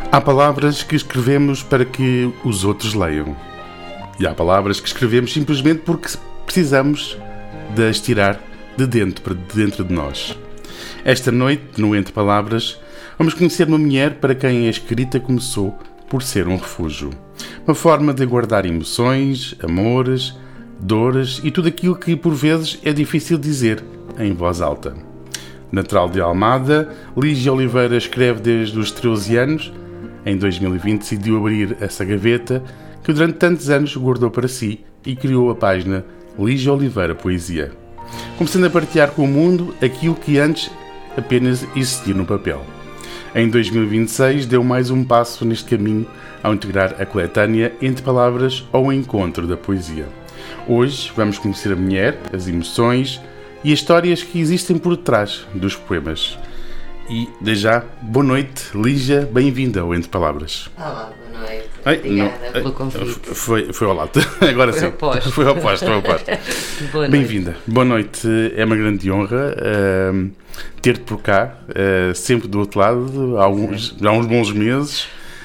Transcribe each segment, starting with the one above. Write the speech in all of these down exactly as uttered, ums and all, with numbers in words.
Há palavras que escrevemos para que os outros leiam. E há palavras que escrevemos simplesmente porque precisamos de as tirar de dentro para dentro de nós. Esta noite, no Entre Palavras, vamos conhecer uma mulher para quem a escrita começou por ser um refúgio. Uma forma de guardar emoções, amores, dores e tudo aquilo que por vezes é difícil dizer em voz alta. Natural de Almada, Lígia Oliveira escreve desde os treze anos. Em dois mil e vinte decidiu abrir essa gaveta que durante tantos anos guardou para si e criou a página Lígia Oliveira Poesia, começando a partilhar com o mundo aquilo que antes apenas existia no papel. Em dois mil e vinte e seis deu mais um passo neste caminho ao integrar a coletânea Entre Palavras ao encontro da poesia. Hoje vamos conhecer a mulher, as emoções e as histórias que existem por trás dos poemas. E, desde já, boa noite, Lígia, bem-vinda ao Entre Palavras. Olá, boa noite. Ai, Obrigada não, pelo convite. Foi, foi ao lado, agora Foi sim. oposto. Foi oposto, foi oposto. Boa noite. Bem-vinda, boa noite, é uma grande honra uh, ter-te por cá, uh, sempre do outro lado, há uns, há uns bons meses.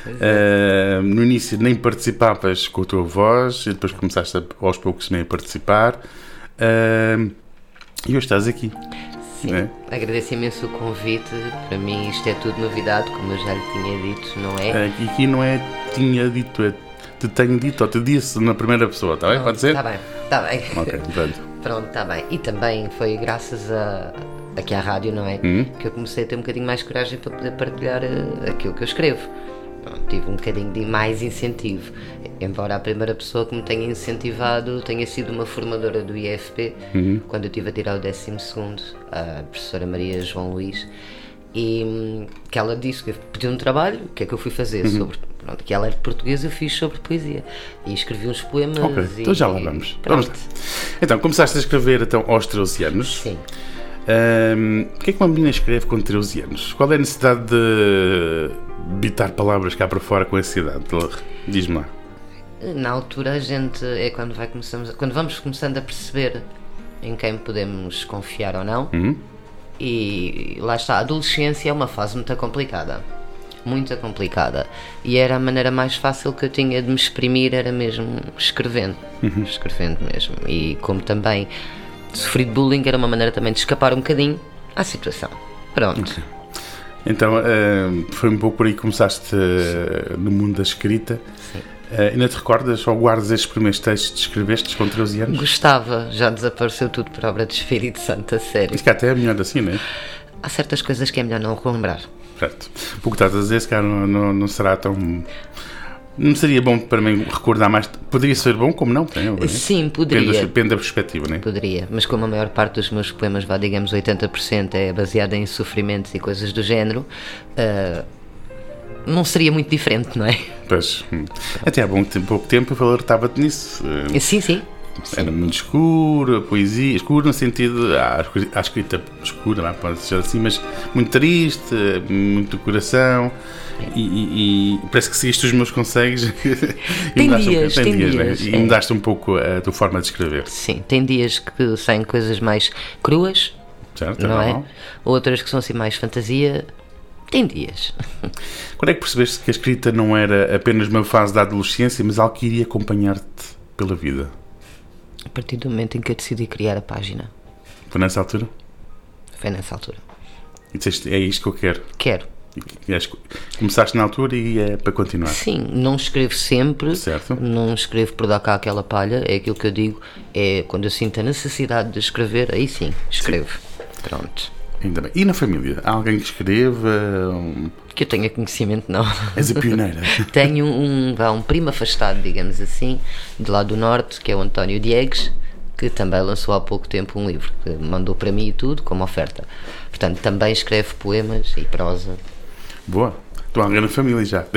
Uh, no início nem participavas com a tua voz, e depois começaste a, aos poucos também a participar. Uh, e hoje estás aqui. Sim, é? Agradeço imenso o convite. Para mim isto é tudo novidade, como eu já lhe tinha dito, não é? E aqui não é tinha dito, é te tenho dito ou te disse na primeira pessoa, está bem? Pode ser? Está bem, está bem. Ok, pronto. Pronto, está bem. E também foi graças a, aqui à rádio, não é? Hum? Que eu comecei a ter um bocadinho mais coragem para poder partilhar uh, aquilo que eu escrevo. Pronto, tive um bocadinho de mais incentivo. Embora a primeira pessoa que me tenha incentivado tenha sido uma formadora do I F P, Uhum. quando eu estive a tirar o décimo segundo, a professora Maria João Luís, e hum, que ela disse que pediu um trabalho, o que é que eu fui fazer? Uhum. Sobre, pronto, que ela era de português, eu fiz sobre poesia. E escrevi uns poemas. Ok, e, então já lá vamos. Pronto. vamos. Então, começaste a escrever então, aos treze anos. Sim. Um, o que é que uma menina escreve com treze anos? Qual é a necessidade de bitar palavras cá para fora com essa idade? Diz-me lá. Na altura a gente é quando, vai começamos, quando vamos começando a perceber em quem podemos confiar ou não. Uhum. E lá está, a adolescência é uma fase muito complicada, muito complicada, e era a maneira mais fácil que eu tinha de me exprimir, era mesmo escrevendo, Uhum. escrevendo mesmo. E como também sofri de bullying, era uma maneira também de escapar um bocadinho à situação. Pronto. Okay. Então, uh, foi um pouco por aí que começaste uh, no mundo da escrita. Sim. Uh, ainda te recordas ou guardas estes primeiros textos que escreveste com treze anos? Gostava, já desapareceu tudo por obra do Espírito Santo, a sério. Isso que até é melhor assim, não é? Há certas coisas que é melhor não relembrar. Certo. O que estás a dizer, se calhar não, não, não será tão... Não seria bom para mim recordar mais... Poderia ser bom, como não? Tem, não é? Sim, poderia. Depende, depende da perspectiva, não é? Poderia, mas como a maior parte dos meus poemas, vá, digamos oitenta por cento, é baseada em sofrimentos e coisas do género, uh, não seria muito diferente, não é? Pois, hum. Até há bom, pouco tempo eu alertava-te nisso. Sim, sim. Era muito escuro, a poesia, escuro no sentido, há a escrita escura, não é? Pode ser assim, mas muito triste, muito coração, e, e, e parece que seguiste os meus conselhos. Tem e dias, um, tem tem dias, dias. Né? E É. mudaste um pouco a tua forma de escrever. Sim, tem dias que saem coisas mais cruas, Certo? não é? Normal. Outras que são assim mais fantasia. Tem dias. Quando é que percebeste que a escrita não era apenas uma fase da adolescência, mas algo que iria acompanhar-te pela vida? A partir do momento em que eu decidi criar a página. Foi nessa altura? Foi nessa altura. E disseste, é isto que eu quero. Quero. E acho que começaste na altura e é para continuar. Sim, não escrevo sempre, Certo. não escrevo por dar cá aquela palha, é aquilo que eu digo, é quando eu sinto a necessidade de escrever, aí sim, escrevo. Sim. Pronto. Ainda bem. E na família? Há alguém que escreva? Um... Que eu tenha conhecimento, não. És a pioneira. Tenho um, um, um primo afastado, digamos assim, de lá do norte, que é o António Diegues, que também lançou há pouco tempo um livro, que mandou para mim e tudo, como oferta. Portanto, também escreve poemas e prosa. Boa. Estou a alguém na família já.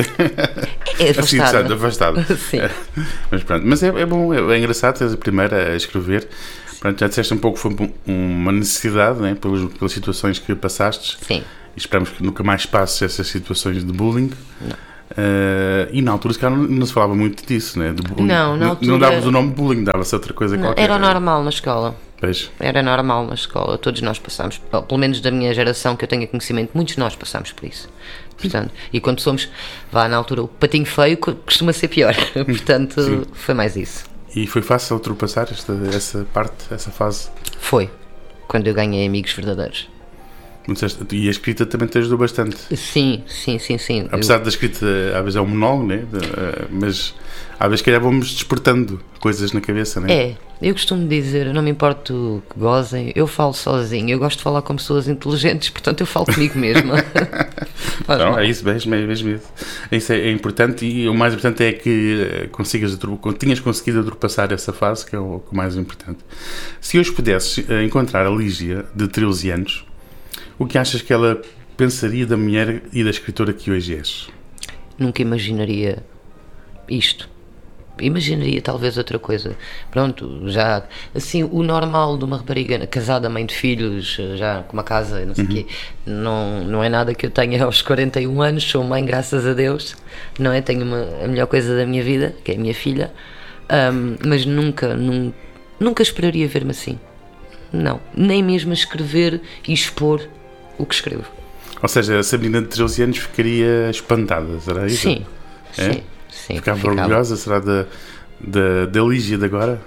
É Assim, afastado. afastado. Sim. Mas pronto. Mas é, é bom, é, é engraçado, és a primeira a escrever. Pronto, já disseste um pouco que foi uma necessidade, né, pelas, pelas situações que passaste. Sim. E esperamos que nunca mais passes essas situações de bullying. Não. Uh, e na altura se calhar não, não se falava muito disso, né? De bullying. Não, na altura... Não davas o nome bullying, dava-se outra coisa Não, qualquer. era o normal na escola. Pois. Era normal na escola, todos nós passámos, pelo menos da minha geração que eu tenho conhecimento, muitos de nós passámos por isso. Portanto, e quando somos, vá na altura, o patinho feio costuma ser pior. Portanto, sim, foi mais isso. E foi fácil ultrapassar esta, essa parte, essa fase? Foi, quando eu ganhei amigos verdadeiros. E a escrita também te ajudou bastante? Sim, sim, sim, sim. Apesar eu... da escrita, às vezes é um monólogo, né? Mas às vezes que vamos despertando coisas na cabeça, né? É, eu costumo dizer, eu não me importo que gozem, eu falo sozinho, eu gosto de falar com pessoas inteligentes, portanto eu falo comigo mesma. Não, é isso mesmo, é mesmo isso. Isso é, é importante, e o mais importante é que consigas, tinhas conseguido ultrapassar essa fase, que é o, o mais importante. Se hoje pudesses encontrar a Lígia de treze anos, o que achas que ela pensaria da mulher e da escritora que hoje és? Nunca imaginaria isto. Imaginaria talvez outra coisa. Pronto, já assim, o normal de uma rapariga casada, mãe de filhos, já com uma casa, não sei o uhum. quê, não, não é nada que eu tenha aos quarenta e um anos, sou mãe, graças a Deus, não é? Tenho uma, a melhor coisa da minha vida, que é a minha filha, um, mas nunca, num, nunca esperaria ver-me assim. Não, nem mesmo a escrever e expor o que escrevo. Ou seja, a Sabrina de treze anos ficaria espantada, será isso? Sim, é? sim. Sim, ficava, ficava orgulhosa, será da, da, da Lígia de agora?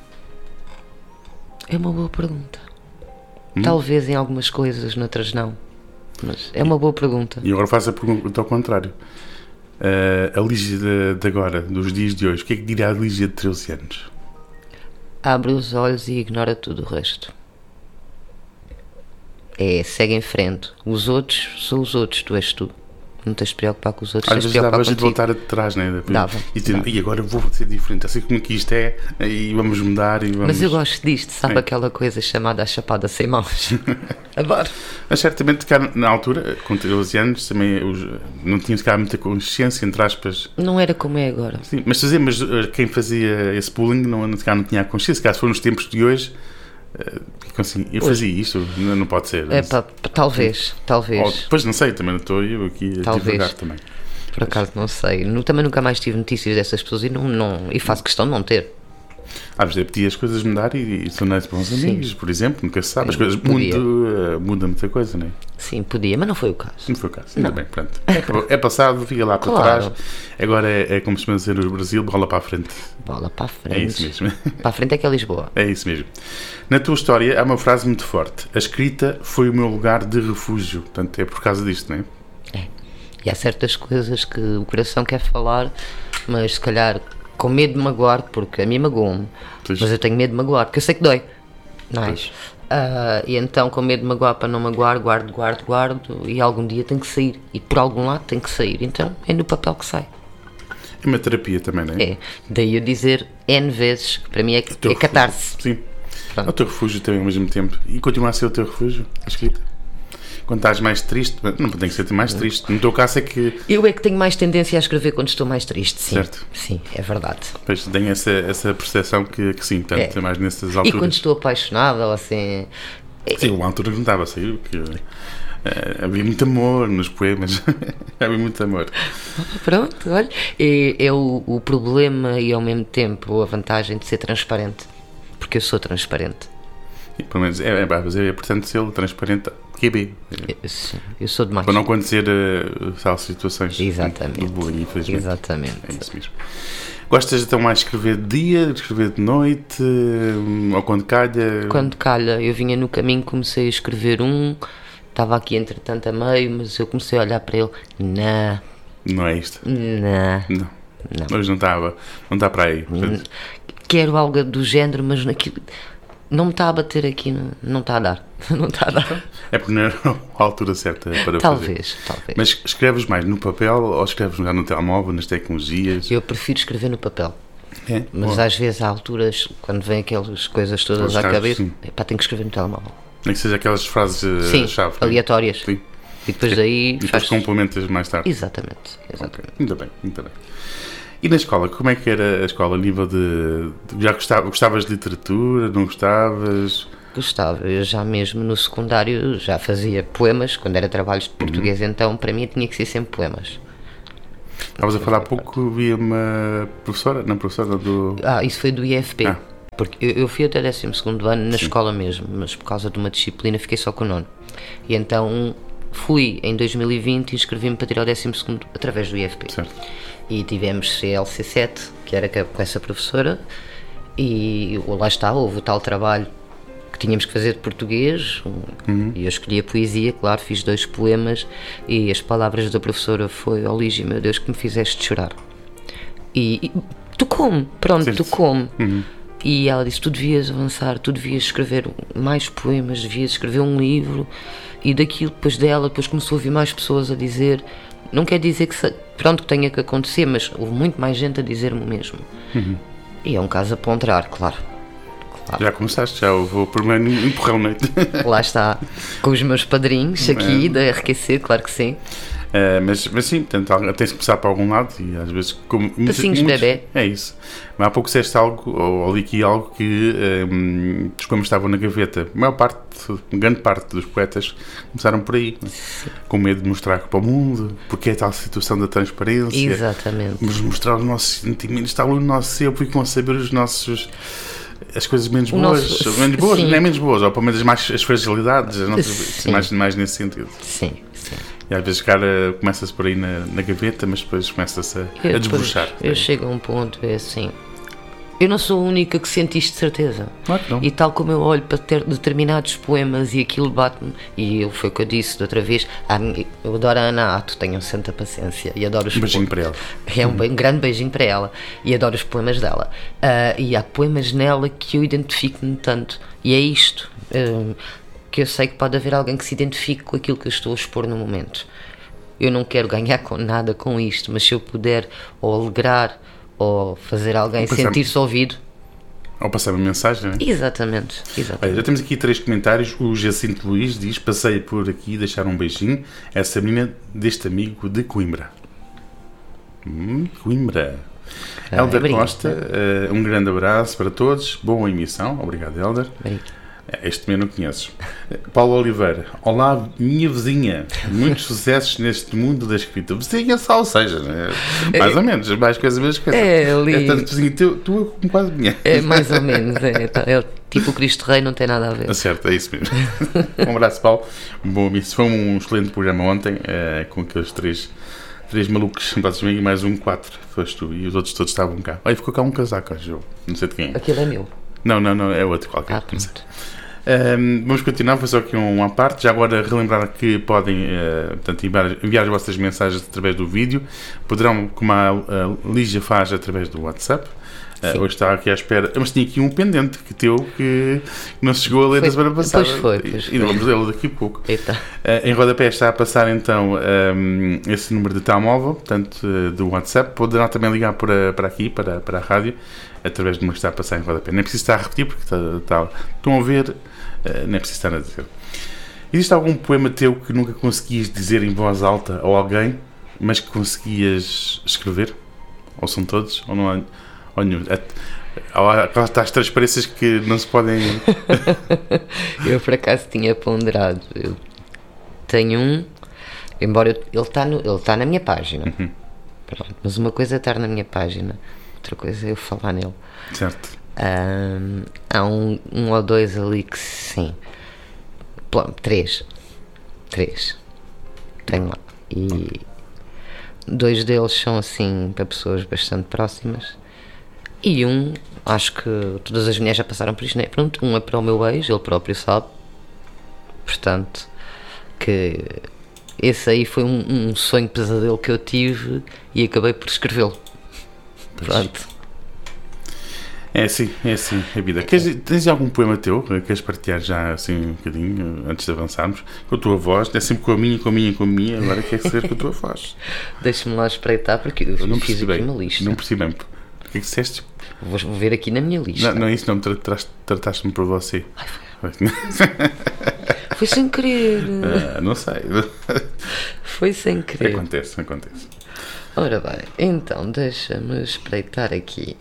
É uma boa pergunta. Hum? Talvez em algumas coisas, noutras não. Mas é uma boa pergunta. E agora faço a pergunta ao contrário. Uh, a Lígia de, de agora, dos dias de hoje, o que é que diria a Lígia de treze anos? Abre os olhos e ignora tudo o resto. É, segue em frente. Os outros são os outros, tu és tu. Não tens de preocupar com os outros. Às vezes dava-se de voltar atrás, né? Dava, e, dava. E agora vou ser diferente, assim como que isto é, e vamos mudar. E vamos... Mas eu gosto disto, sabe, é. Aquela coisa chamada a chapada sem mãos. Adoro. Mas certamente que na altura, com treze anos, também não tinha cá muita consciência, entre aspas. Não era como é agora. Sim, mas, fazer, mas quem fazia esse bullying não, não, não tinha a consciência, caso for nos tempos de hoje. Assim, eu fazia isto, não, não pode ser. É, pá, talvez, talvez. Ou, depois não sei, também não estou eu aqui a talvez. divulgar também. Por acaso não sei. No, também nunca mais tive notícias dessas pessoas e, não, não, e faço questão de não ter. Às vezes podia as coisas mudar e, e tornar-se bons amigos, por exemplo, nunca se sabe. As coisas podia. Muda, muda muita coisa, não é? Sim, podia, mas não foi o caso. Não foi o caso, ainda bem, pronto. É, é passado, fica lá para claro. trás. Agora é, é como se dizer no Brasil, bola para a frente. Bola para a frente. É isso mesmo. Para a frente é que é Lisboa. É isso mesmo. Na tua história há uma frase muito forte. A escrita foi o meu lugar de refúgio. Portanto, é por causa disto, não é? É. E há certas coisas que o coração quer falar, mas se calhar com medo de magoar, porque a mim magoam-me, mas eu tenho medo de magoar, porque eu sei que dói. Não é? Uh, e então, com medo de magoar, para não magoar, guardo, guardo, guardo, e algum dia tem que sair. E por algum lado tem que sair. Então, é no papel que sai. É uma terapia também, não é? É. Daí eu dizer N vezes, que para mim é, é catarse. Sim. É o teu refúgio também ao mesmo tempo. E continua a ser o teu refúgio, a escrita? Quando estás mais triste, não tem que ser mais triste. No teu caso é que... Eu é que tenho mais tendência a escrever quando estou mais triste, sim. Certo. Sim, é verdade. Pois tenho essa, essa percepção que, que sim, tanto é. mais nessas alturas. E quando estou apaixonada, ou assim... Sim, uma altura que não estava a sair, porque é, havia muito amor nos poemas. Havia muito amor. Pronto, olha. É, é o, o problema e ao mesmo tempo a vantagem de ser transparente. Porque eu sou transparente. E, pelo menos é, é, é, é portanto ser transparente. Que é bem. Eu, sim, eu sou demais. Para não acontecer uh, tal situações. Exatamente. Do bullying, infelizmente. Exatamente. É isso mesmo. Gostas então mais de escrever de dia, de escrever de noite, ou quando calha? Quando calha. Eu vinha no caminho, comecei a escrever um, estava aqui entretanto a meio, mas eu comecei a olhar para ele. Não. Não é isto? Não. Não. Não. Hoje não estava. Não está para aí. Portanto... Quero algo do género, mas naquilo... não me está a bater aqui, não, não está a dar. Não está a dar. É porque não era a altura certa para talvez, fazer. Talvez, Mas escreves mais no papel ou escreves já no telemóvel, nas tecnologias? Eu prefiro escrever no papel. É? Mas oh. às vezes há alturas, quando vêm aquelas coisas todas à cabeça, epá, tenho que escrever no telemóvel. Nem que seja aquelas frases-chave. Aleatórias. Sim. E depois daí... E depois faz... complementas mais tarde. Exatamente. Exatamente. Okay. Muito bem, muito bem. E na escola, como é que era a escola a nível de... Já gostava, gostavas de literatura, não gostavas? Gostava, eu já mesmo no secundário já fazia poemas, quando era trabalhos de português, uhum. Então para mim tinha que ser sempre poemas. Estavas a falar há pouco, vi uma professora, não professora do... Ah, isso foi do I F P. Ah. Porque eu, eu fui até décimo segundo ano na Sim. escola mesmo, mas por causa de uma disciplina fiquei só com o nono. E então fui em dois mil e vinte e inscrevi-me para tirar o décimo segundo através do I F P. Certo. E tivemos C L C sete, que era com essa professora, e lá está, houve o tal trabalho que tínhamos que fazer de português, uhum. E eu escolhi a poesia, claro, fiz dois poemas, e as palavras da professora foi: ó Lígia, meu Deus, que me fizeste chorar. E, e tocou-me, pronto, tocou-me. Uhum. E ela disse: tu devias avançar, tu devias escrever mais poemas, devias escrever um livro. E daquilo, depois dela, depois começou a ouvir mais pessoas a dizer. Não quer dizer que, pronto, que tenha que acontecer, mas houve muito mais gente a dizer-me o mesmo. Uhum. E é um caso a ponderar, claro. claro. Já começaste, já houve o primeiro empurrão, não é? Lá está, com os meus padrinhos aqui, é. Da R Q C, claro que sim. Uh, mas, mas sim, portanto, tens que começar para algum lado e às vezes como passinhos muitos, bebê. É isso. Mas há pouco disseste algo, ou, ou li aqui algo que um, os poemas estavam na gaveta. A maior parte, grande parte dos poetas começaram por aí, né? Com medo de mostrar para o mundo, porque é tal situação da transparência. Exatamente. Vamos mostrar os nossos sentimentos, está no nosso eu, porque vão saber os nossos. As coisas menos o boas, nosso, menos boas, não é menos boas, ou pelo menos mais as fragilidades, as mais, mais nesse sentido. Sim, sim. E às vezes o cara começa-se por aí na, na gaveta, mas depois começa-se a, a desbruxar. Eu é. chego a um ponto, é assim, eu não sou a única que sente isto de certeza. Claro que não. E tal como eu olho para ter determinados poemas e aquilo bate-me, e eu, foi o que eu disse da outra vez, eu adoro a Ana Ato, tenho santa paciência, e adoro os um beijinho poemas. para ela. É um, um grande beijinho para ela, e adoro os poemas dela. Uh, e há poemas nela que eu identifico-me tanto, e é isto. Uh, que eu sei que pode haver alguém que se identifique com aquilo que eu estou a expor no momento. Eu não quero ganhar com nada com isto, mas se eu puder ou alegrar ou fazer alguém sentir-se ouvido. Ou passar uma mensagem, não é? Exatamente, exatamente. Olha, já temos aqui três comentários. O Jacinto Luís diz: passei por aqui deixar um beijinho a essa menina deste amigo de Coimbra. Hum, Coimbra. Ah, Helder obrigado. Costa, uh, um grande abraço para todos. Boa emissão. Obrigado, Helder. Obrigado. Este também não conheces. Paulo Oliveira: olá, minha vizinha, muitos sucessos neste mundo da escrita. Vizinha só, ou seja, né? Mais ou menos, mais coisa, menos coisa. É, ali... é tanto vizinho teu, tua como quase minha. É, mais ou menos. É, é, tipo o Cristo Rei, não tem nada a ver. É certo, é isso mesmo. Um abraço, Paulo. Bom, isso foi um excelente programa ontem, é, com aqueles três, três malucos, e mais um, quatro. Foste tu, e os outros todos estavam cá. Olha, ficou cá um casaco, acho eu. Não sei de quem é. Aquilo é meu. Não, não, não, é outro qualquer. Ah, pronto. Um, vamos continuar, foi só aqui uma parte. Já agora relembrar que podem uh, portanto, enviar, enviar as vossas mensagens através do vídeo. Poderão, como a, a Lígia faz, através do WhatsApp. Uh, hoje está aqui à espera. Mas tinha aqui um pendente que teu que não se chegou a ler na semana passada. Pois foi, pois e, e vamos lê-lo daqui a pouco. Uh, em rodapé está a passar então um, esse número de telemóvel, portanto, uh, do WhatsApp. Poderão também ligar para, para aqui, para, para a rádio, através de uma que está a passar em rodapé. Nem preciso estar a repetir, porque está, está, estão a ver, uh, nem preciso estar a dizer. Existe algum poema teu que nunca conseguias dizer em voz alta a alguém, mas que conseguias escrever? Ou são todos? Ou não há, ou nenhum? Há aquelas transparências que não se podem... Eu por acaso tinha ponderado. Eu tenho um, embora eu, ele está ele está na minha página. Uhum. Pronto, mas uma coisa é estar na minha página, outra coisa é eu falar nele. Certo. Um, há um, um ou dois ali que sim. Três. Três. Tenho lá. E dois deles são assim para pessoas bastante próximas. E um, acho que todas as mulheres já passaram por isto, né? Pronto, um é para o meu ex, ele próprio sabe. Portanto, que esse aí foi um, um sonho pesadelo que eu tive e acabei por escrevê-lo. Pronto. É assim, é assim a vida. Queres, tens algum poema teu que queres partilhar já assim um bocadinho, antes de avançarmos? Com a tua voz, é sempre com a minha, com a minha, com a minha, agora quer ser com a tua voz. Deixa-me lá espreitar, porque eu, eu não fiz aqui uma lista. Não percebi bem. O que é que disseste? Vou, vou ver aqui na minha lista. Não, não é isso, não, trataste, trataste-me por você. Ai, foi. Foi sem querer. Ah, não sei. Foi sem querer. Acontece, acontece. Ora bem, então deixa-me espreitar aqui.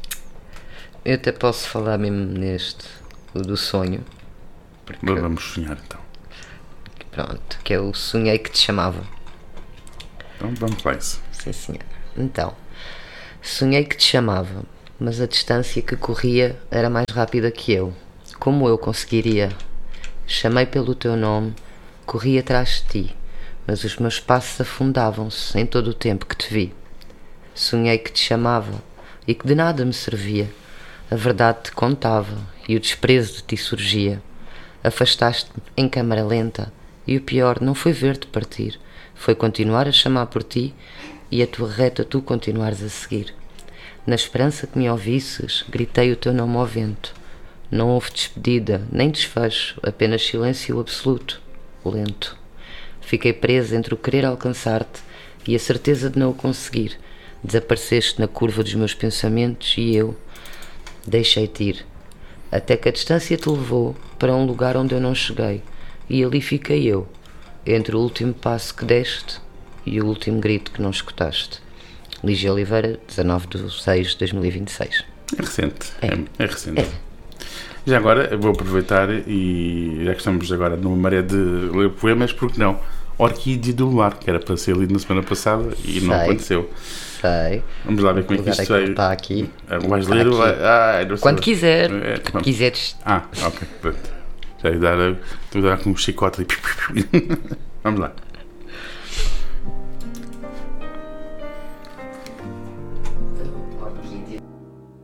Eu até posso falar mesmo neste, o do sonho. Vamos sonhar então. Pronto, que é o Sonhei que te chamava. Então vamos lá isso. Sim, senhor. Então, sonhei que te chamava, mas a distância que corria era mais rápida que eu. Como eu conseguiria? Chamei pelo teu nome, corri atrás de ti, mas os meus passos afundavam-se em todo o tempo que te vi. Sonhei que te chamava e que de nada me servia. A verdade te contava e o desprezo de ti surgia. Afastaste-me em câmara lenta e o pior não foi ver-te partir, foi continuar a chamar por ti e a tua reta tu continuares a seguir. Na esperança que me ouvisses, gritei o teu nome ao vento. Não houve despedida, nem desfecho, apenas silêncio absoluto, lento. Fiquei presa entre o querer alcançar-te e a certeza de não o conseguir. Desapareceste na curva dos meus pensamentos e eu deixei-te ir. Até que a distância te levou para um lugar onde eu não cheguei. E ali fiquei eu, entre o último passo que deste e o último grito que não escutaste. Lígia Oliveira, dezanove de seis de dois mil e vinte e seis. É recente. É, é, é recente. É. Já agora vou aproveitar e já que estamos agora numa maré de ler poemas, porque não? Orquídea do Luar, que era para ser lido na semana passada e Sei. não aconteceu. Sei. Vamos lá ver como é que isto vai. vai. Está aqui. Vais Está ler aqui. vai... ah, não sei. Quando quiser. É, Quando quiseres. Ah, ok. Pronto. Já ia dar, dar com um chicote ali. Vamos lá.